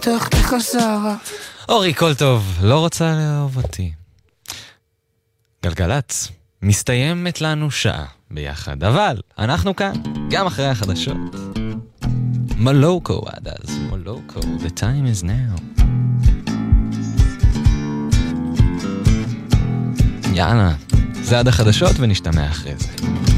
תחתיך שרה. אורי, כל טוב, לא רוצה לאהוב אותי. גלגלץ, מסתיימת לנו שעה ביחד, אבל אנחנו כאן, גם אחרי החדשות. מולוקו עד אז, מולוקו, the time is now. יאללה, זה עד החדשות ונשתמע אחרי זה.